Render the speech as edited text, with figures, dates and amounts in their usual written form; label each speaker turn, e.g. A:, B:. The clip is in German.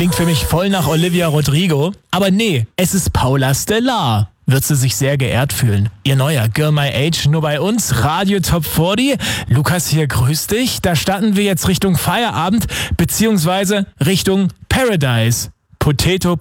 A: Klingt für mich voll nach Olivia Rodrigo. Aber nee, es ist Paula Stellar. Wird sie sich sehr geehrt fühlen. Ihr neuer Girl My Age nur bei uns, Radio Top 40. Lukas hier, grüß dich. Da starten wir jetzt Richtung Feierabend, beziehungsweise Richtung Paradise. Potato